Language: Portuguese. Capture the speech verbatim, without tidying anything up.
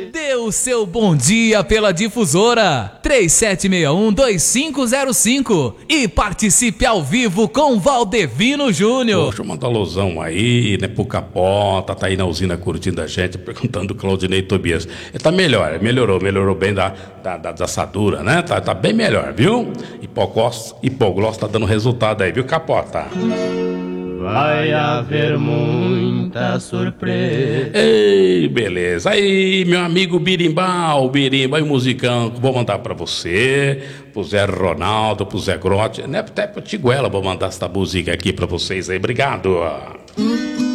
Dê o seu bom dia pela difusora três sete seis um, dois cinco zero cinco e participe ao vivo com Valdevino Júnior. Deixa eu mandar um alusão aí, né, pro Capota, tá aí na usina curtindo a gente, perguntando o Claudinei Tobias. Ele tá melhor, melhorou, melhorou bem da, da, da, da assadura, né? Tá, tá bem melhor, viu? Hipogloss, Hipogloss tá dando resultado aí, viu, Capota? Vai haver muita surpresa. Ei, beleza. Aí, meu amigo Birimbau, Birimba e musicão, vou mandar pra você, pro Zé Ronaldo, pro Zé Grotti, né? Até pro Tiguela, vou mandar essa música aqui pra vocês aí. Obrigado.